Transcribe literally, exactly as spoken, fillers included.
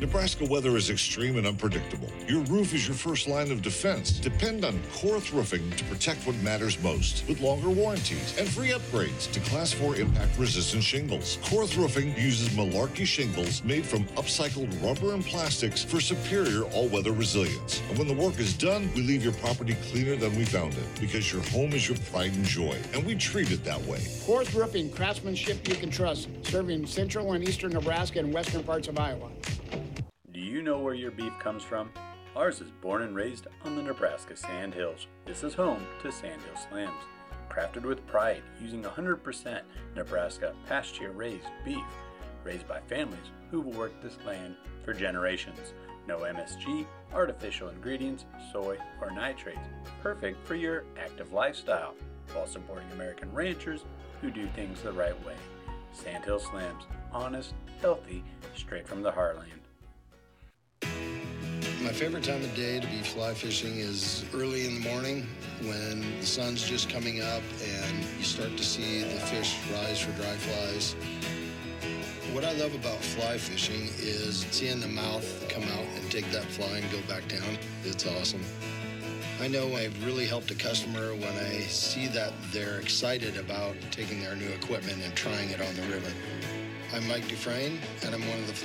Nebraska weather is extreme and unpredictable. Your roof is your first line of defense. Depend on Korth Roofing to protect what matters most with longer warranties and free upgrades to Class four impact-resistant shingles. Korth Roofing uses Malarkey shingles made from upcycled rubber and plastics for superior all-weather resilience. And when the work is done, we leave your property cleaner than we found it because your home is your pride and joy, and we treat it that way. Korth Roofing, craftsmanship you can trust, serving central and eastern Nebraska and western parts of Iowa. Do you know where your beef comes from? Ours is born and raised on the Nebraska Sand Hills. This is home to Sand Hill Slams, crafted with pride using one hundred percent Nebraska pasture-raised beef, raised by families who've worked this land for generations. No M S G, artificial ingredients, soy, or nitrates. Perfect for your active lifestyle, while supporting American ranchers who do things the right way. Sand Hill Slams, honest, healthy, straight from the heartland. My favorite time of day to be fly fishing is early in the morning when the sun's just coming up and you start to see the fish rise for dry flies. What I love about fly fishing is seeing the mouth come out and take that fly and go back down. It's awesome. I know I've really helped a customer when I see that they're excited about taking their new equipment and trying it on the river. I'm Mike Dufresne, and I'm one of the